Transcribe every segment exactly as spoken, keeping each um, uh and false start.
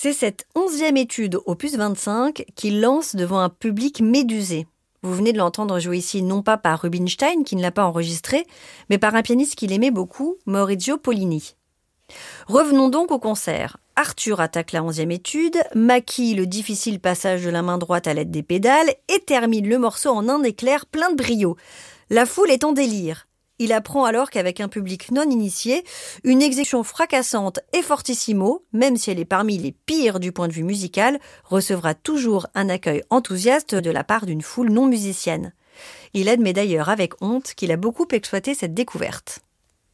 C'est cette onzième étude, opus vingt-cinq, qu'il lance devant un public médusé. Vous venez de l'entendre jouer ici, non pas par Rubinstein, qui ne l'a pas enregistré, mais par un pianiste qu'il aimait beaucoup, Maurizio Pollini. Revenons donc au concert. Arthur attaque la onzième étude, maquille le difficile passage de la main droite à l'aide des pédales et termine le morceau en un éclair plein de brio. La foule est en délire. Il apprend alors qu'avec un public non initié, une exécution fracassante et fortissimo, même si elle est parmi les pires du point de vue musical, recevra toujours un accueil enthousiaste de la part d'une foule non musicienne. Il admet d'ailleurs avec honte qu'il a beaucoup exploité cette découverte.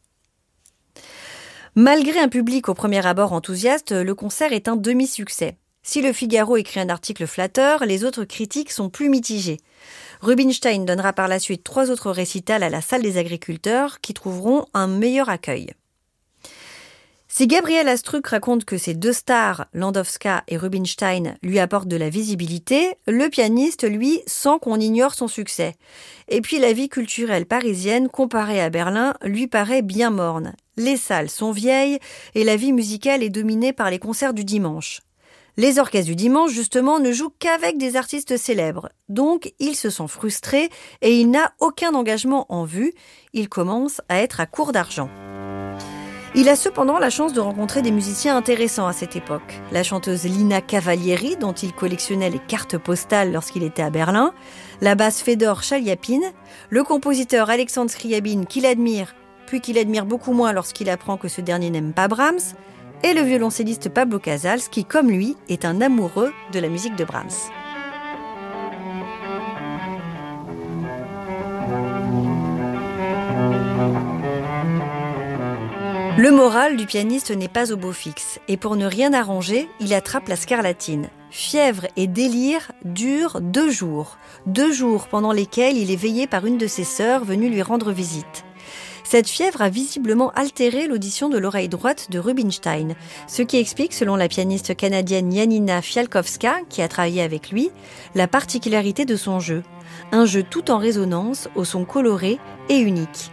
Malgré un public au premier abord enthousiaste, le concert est un demi-succès. Si le Figaro écrit un article flatteur, les autres critiques sont plus mitigées. Rubinstein donnera par la suite trois autres récitals à la Salle des Agriculteurs qui trouveront un meilleur accueil. Si Gabriel Astruc raconte que ces deux stars, Landowska et Rubinstein, lui apportent de la visibilité, le pianiste, lui, sent qu'on ignore son succès. Et puis la vie culturelle parisienne, comparée à Berlin, lui paraît bien morne. Les salles sont vieilles et la vie musicale est dominée par les concerts du dimanche. Les orchestres du dimanche, justement, ne jouent qu'avec des artistes célèbres. Donc, il se sent frustré et il n'a aucun engagement en vue. Il commence à être à court d'argent. Il a cependant la chance de rencontrer des musiciens intéressants à cette époque. La chanteuse Lina Cavalieri, dont il collectionnait les cartes postales lorsqu'il était à Berlin, la basse Fedor Chaliapin, le compositeur Alexandre Scriabine qu'il admire, puis qu'il admire beaucoup moins lorsqu'il apprend que ce dernier n'aime pas Brahms, et le violoncelliste Pablo Casals, qui, comme lui, est un amoureux de la musique de Brahms. Le moral du pianiste n'est pas au beau fixe, et pour ne rien arranger, il attrape la scarlatine. Fièvre et délire durent deux jours. Deux jours pendant lesquels il est veillé par une de ses sœurs venue lui rendre visite. Cette fièvre a visiblement altéré l'audition de l'oreille droite de Rubinstein, ce qui explique, selon la pianiste canadienne Janina Fialkowska, qui a travaillé avec lui, la particularité de son jeu. Un jeu tout en résonance, au son coloré et unique.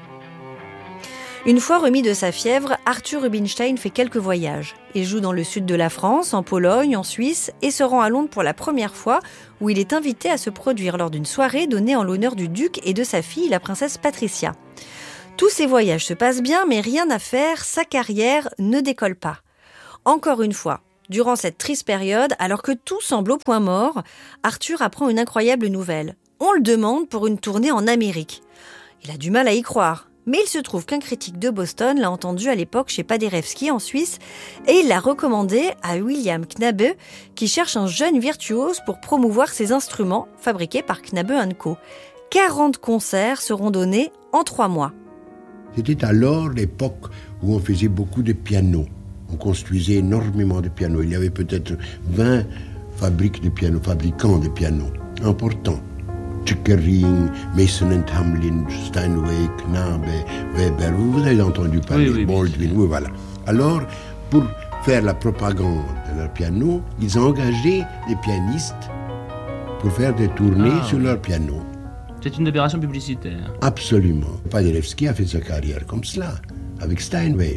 Une fois remis de sa fièvre, Arthur Rubinstein fait quelques voyages. Il joue dans le sud de la France, en Pologne, en Suisse et se rend à Londres pour la première fois où il est invité à se produire lors d'une soirée donnée en l'honneur du duc et de sa fille, la princesse Patricia. Tous ces voyages se passent bien, mais rien à faire, sa carrière ne décolle pas. Encore une fois, durant cette triste période, alors que tout semble au point mort, Arthur apprend une incroyable nouvelle. On le demande pour une tournée en Amérique. Il a du mal à y croire. Mais il se trouve qu'un critique de Boston l'a entendu à l'époque chez Paderewski en Suisse et il l'a recommandé à William Knabe qui cherche un jeune virtuose pour promouvoir ses instruments fabriqués par Knabe and Co. quarante concerts seront donnés en trois mois. C'était alors l'époque où on faisait beaucoup de pianos. On construisait énormément de pianos. Il y avait peut-être vingt fabriques de pianos, fabricants de pianos importants. Chickering, Mason and Hamlin, Steinway, Knabe, Weber, vous avez entendu parler, oui, oui, Baldwin, oui, voilà. Alors, pour faire la propagande de leur piano, ils ont engagé des pianistes pour faire des tournées ah, sur oui. leur piano. C'est une opération publicitaire. Absolument. Paderewski a fait sa carrière comme cela, avec Steinway.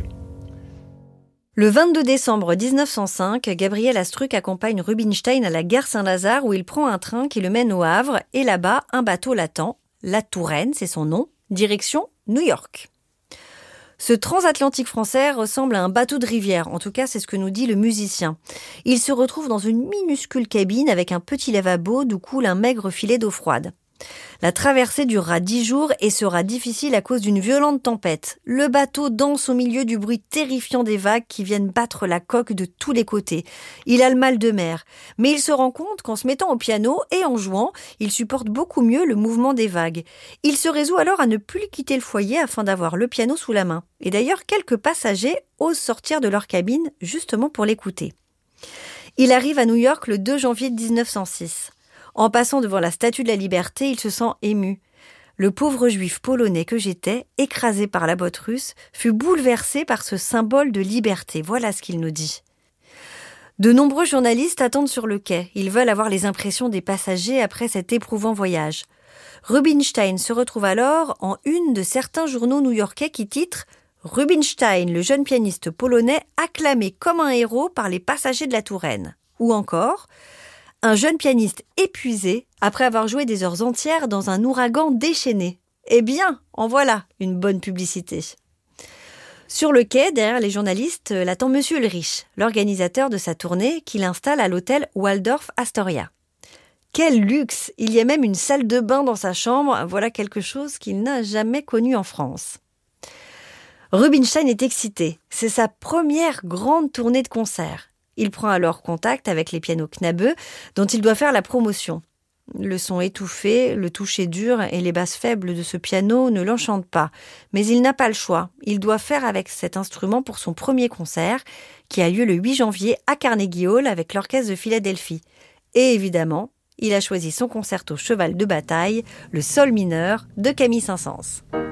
Le vingt-deux décembre dix-neuf cent cinq, Gabriel Astruc accompagne Rubinstein à la gare Saint-Lazare où il prend un train qui le mène au Havre et là-bas, un bateau l'attend, la Touraine, c'est son nom, direction New York. Ce transatlantique français ressemble à un bateau de rivière, en tout cas c'est ce que nous dit le musicien. Il se retrouve dans une minuscule cabine avec un petit lavabo d'où coule un maigre filet d'eau froide. La traversée durera dix jours et sera difficile à cause d'une violente tempête. Le bateau danse au milieu du bruit terrifiant des vagues qui viennent battre la coque de tous les côtés. Il a le mal de mer, mais il se rend compte qu'en se mettant au piano et en jouant, il supporte beaucoup mieux le mouvement des vagues. Il se résout alors à ne plus quitter le foyer afin d'avoir le piano sous la main. Et d'ailleurs, quelques passagers osent sortir de leur cabine justement pour l'écouter. Il arrive à New York le deux janvier dix-neuf cent six. En passant devant la Statue de la Liberté, il se sent ému. Le pauvre juif polonais que j'étais, écrasé par la botte russe, fut bouleversé par ce symbole de liberté. Voilà ce qu'il nous dit. De nombreux journalistes attendent sur le quai. Ils veulent avoir les impressions des passagers après cet éprouvant voyage. Rubinstein se retrouve alors en une de certains journaux new-yorkais qui titrent « Rubinstein, le jeune pianiste polonais, acclamé comme un héros par les passagers de la Touraine. Ou encore, un jeune pianiste épuisé après avoir joué des heures entières dans un ouragan déchaîné. Eh bien, en voilà une bonne publicité. Sur le quai, derrière les journalistes, l'attend Monsieur Ulrich, l'organisateur de sa tournée, qui l'installe à l'hôtel Waldorf Astoria. Quel luxe! Il y a même une salle de bain dans sa chambre, voilà quelque chose qu'il n'a jamais connu en France. Rubinstein est excité, c'est sa première grande tournée de concert. Il prend alors contact avec les pianos Knabe, dont il doit faire la promotion. Le son étouffé, le toucher dur et les basses faibles de ce piano ne l'enchantent pas. Mais il n'a pas le choix. Il doit faire avec cet instrument pour son premier concert, qui a lieu le huit janvier à Carnegie Hall avec l'orchestre de Philadelphie. Et évidemment, il a choisi son concerto cheval de bataille, le Sol mineur de Camille Saint-Saëns.